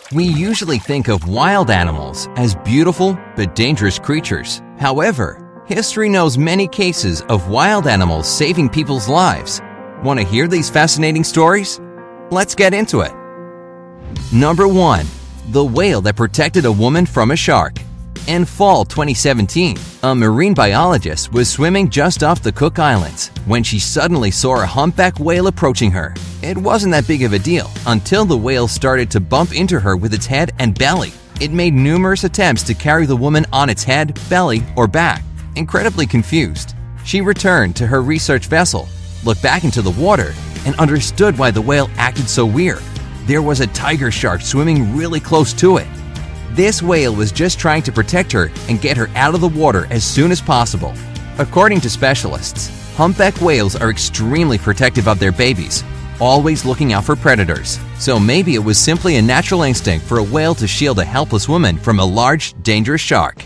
We usually think of wild animals as beautiful but dangerous creatures. However, history knows many cases of wild animals saving people's lives. Want to hear these fascinating stories? Let's get into it. Number 1. The whale that protected a woman from a shark. In fall 2017, a marine biologist was swimming just off the Cook Islands when she suddenly saw a humpback whale approaching her. It wasn't that big of a deal until the whale started to bump into her with its head and belly. It made numerous attempts to carry the woman on its head, belly, or back. Incredibly confused, she returned to her research vessel, looked back into the water, and understood why the whale acted so weird. There was a tiger shark swimming really close to it. This whale was just trying to protect her and get her out of the water as soon as possible. According to specialists, humpback whales are extremely protective of their babies, always looking out for predators. So maybe it was simply a natural instinct for a whale to shield a helpless woman from a large, dangerous shark.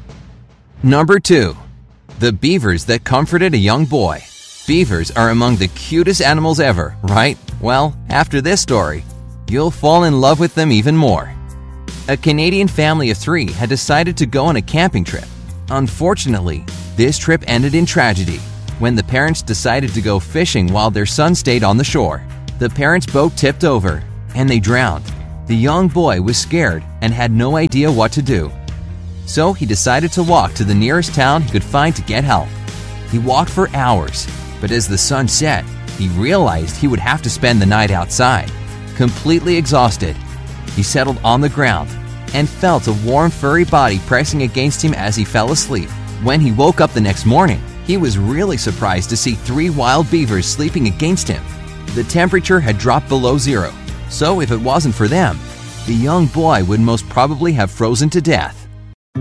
Number 2. The beavers that comforted a young boy. Beavers are among the cutest animals ever, right? Well, after this story, you'll fall in love with them even more. A Canadian family of 3 had decided to go on a camping trip. Unfortunately, this trip ended in tragedy when the parents decided to go fishing while their son stayed on the shore. The parents' boat tipped over and they drowned. The young boy was scared and had no idea what to do. So he decided to walk to the nearest town he could find to get help. He walked for hours, but as the sun set, he realized he would have to spend the night outside. Completely exhausted, he settled on the ground and felt a warm, furry body pressing against him as he fell asleep. When he woke up the next morning, he was really surprised to see 3 wild beavers sleeping against him. The temperature had dropped below zero, so if it wasn't for them, the young boy would most probably have frozen to death.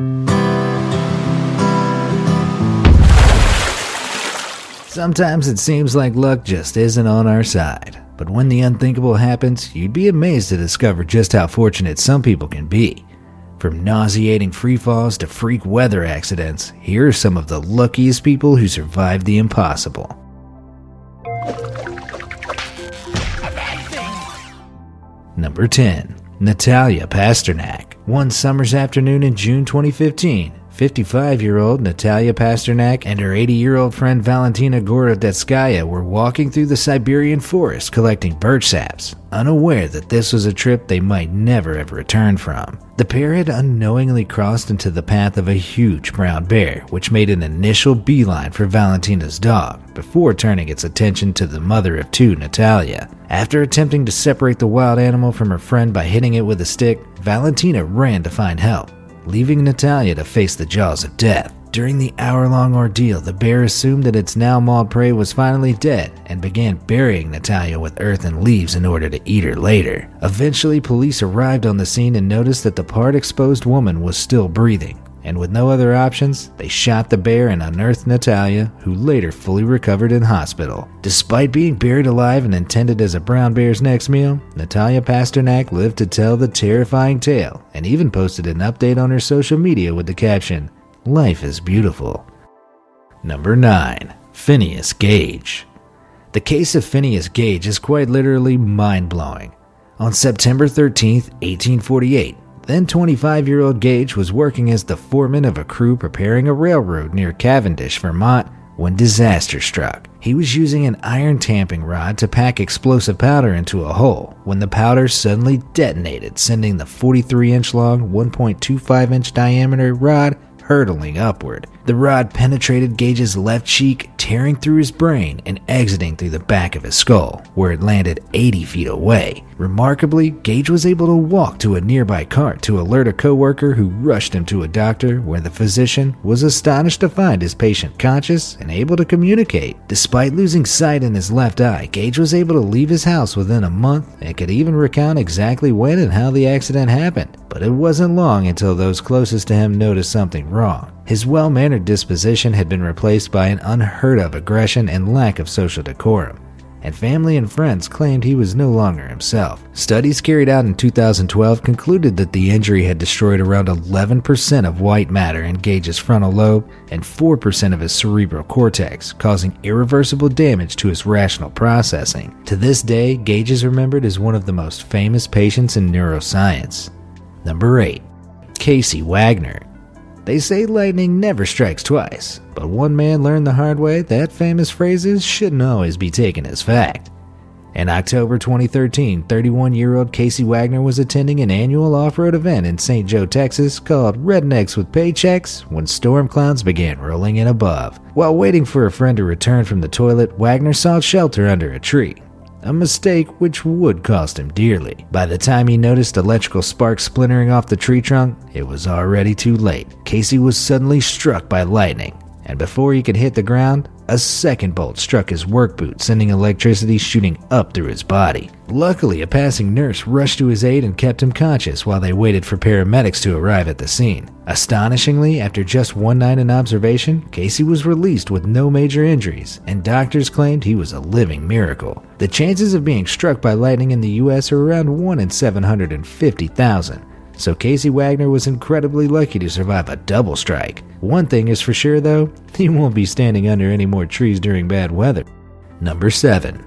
Sometimes it seems like luck just isn't on our side. But when the unthinkable happens, you'd be amazed to discover just how fortunate some people can be. From nauseating free falls to freak weather accidents, here are some of the luckiest people who survived the impossible. Number 10. Natalia Pasternak. One summer's afternoon in June 2015, 55-year-old Natalia Pasternak and her 80-year-old friend Valentina Gorodetskaya were walking through the Siberian forest collecting birch saps, unaware that this was a trip they might never have returned from. The pair had unknowingly crossed into the path of a huge brown bear, which made an initial beeline for Valentina's dog, before turning its attention to the mother of 2, Natalia. After attempting to separate the wild animal from her friend by hitting it with a stick, Valentina ran to find help, leaving Natalia to face the jaws of death. During the hour-long ordeal, the bear assumed that its now mauled prey was finally dead and began burying Natalia with earth and leaves in order to eat her later. Eventually, police arrived on the scene and noticed that the part-exposed woman was still breathing, and with no other options, they shot the bear and unearthed Natalia, who later fully recovered in hospital. Despite being buried alive and intended as a brown bear's next meal, Natalia Pasternak lived to tell the terrifying tale and even posted an update on her social media with the caption, "Life is beautiful." Number 9. Phineas Gage. The case of Phineas Gage is quite literally mind-blowing. On September 13, 1848, then 25-year-old Gage was working as the foreman of a crew preparing a railroad near Cavendish, Vermont, when disaster struck. He was using an iron tamping rod to pack explosive powder into a hole when the powder suddenly detonated, sending the 43-inch long, 1.25-inch diameter rod hurtling upward. The rod penetrated Gage's left cheek, tearing through his brain and exiting through the back of his skull, where it landed 80 feet away. Remarkably, Gage was able to walk to a nearby cart to alert a coworker who rushed him to a doctor, where the physician was astonished to find his patient conscious and able to communicate. Despite losing sight in his left eye, Gage was able to leave his house within a month and could even recount exactly when and how the accident happened. But it wasn't long until those closest to him noticed something wrong. His well-mannered disposition had been replaced by an unheard-of aggression and lack of social decorum. and family and friends claimed he was no longer himself. Studies carried out in 2012 concluded that the injury had destroyed around 11% of white matter in Gage's frontal lobe and 4% of his cerebral cortex, causing irreversible damage to his rational processing. To this day, Gage is remembered as one of the most famous patients in neuroscience. Number 8. Casey Wagner. They say lightning never strikes twice, but one man learned the hard way that famous phrases shouldn't always be taken as fact. In October 2013, 31-year-old Casey Wagner was attending an annual off-road event in St. Joe, Texas called Rednecks with Paychecks when storm clouds began rolling in above. While waiting for a friend to return from the toilet, Wagner sought shelter under a tree. A mistake which would cost him dearly. By the time he noticed electrical sparks splintering off the tree trunk, it was already too late. Casey was suddenly struck by lightning, and before he could hit the ground, a second bolt struck his work boot, sending electricity shooting up through his body. Luckily, a passing nurse rushed to his aid and kept him conscious while they waited for paramedics to arrive at the scene. Astonishingly, after just one night in observation, Casey was released with no major injuries, and doctors claimed he was a living miracle. The chances of being struck by lightning in the U.S. are around 1 in 750,000. So Casey Wagner was incredibly lucky to survive a double strike. One thing is for sure though, he won't be standing under any more trees during bad weather. Number 7.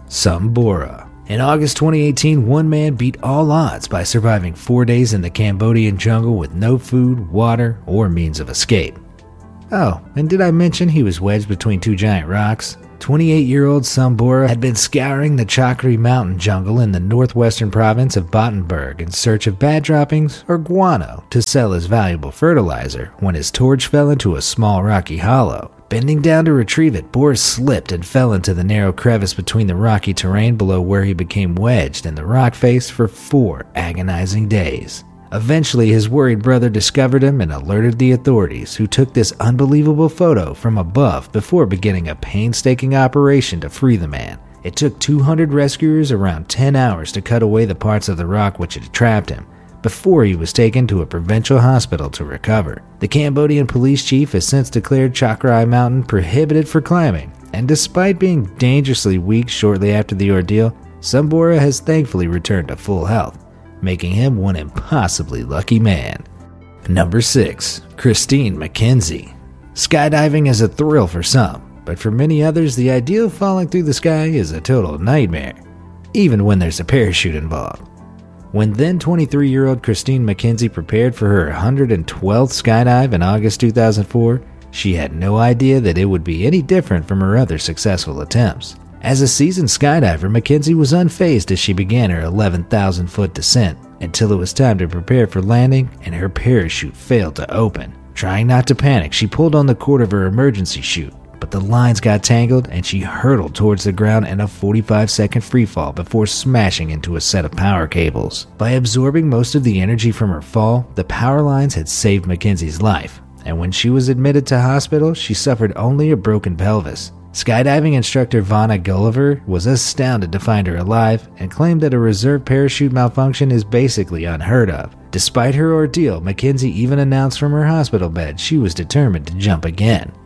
Sombora. In August 2018, one man beat all odds by surviving 4 days in the Cambodian jungle with no food, water, or means of escape. Oh, and did I mention he was wedged between two giant rocks? 28-year-old Sombora had been scouring the Chakri mountain jungle in the northwestern province of Battenberg in search of bad droppings or guano to sell as valuable fertilizer when his torch fell into a small rocky hollow. Bending down to retrieve it, Boris slipped and fell into the narrow crevice between the rocky terrain below where he became wedged in the rock face for 4 agonizing days. Eventually, his worried brother discovered him and alerted the authorities, who took this unbelievable photo from above before beginning a painstaking operation to free the man. It took 200 rescuers around 10 hours to cut away the parts of the rock which had trapped him, before he was taken to a provincial hospital to recover. The Cambodian police chief has since declared Chakrai Mountain prohibited for climbing, and despite being dangerously weak shortly after the ordeal, Sombora has thankfully returned to full health, making him one impossibly lucky man. Number 6. Christine McKenzie. Skydiving is a thrill for some, but for many others the idea of falling through the sky is a total nightmare, even when there's a parachute involved. When then 23-year-old Christine McKenzie prepared for her 112th skydive in August 2004, she had no idea that it would be any different from her other successful attempts. As a seasoned skydiver, McKenzie was unfazed as she began her 11,000-foot descent until it was time to prepare for landing and her parachute failed to open. Trying not to panic, she pulled on the cord of her emergency chute, but the lines got tangled and she hurtled towards the ground in a 45-second freefall before smashing into a set of power cables. By absorbing most of the energy from her fall, the power lines had saved McKenzie's life, and when she was admitted to hospital, she suffered only a broken pelvis. Skydiving instructor Vanna Gulliver was astounded to find her alive and claimed that a reserve parachute malfunction is basically unheard of. Despite her ordeal, McKenzie even announced from her hospital bed she was determined to jump again.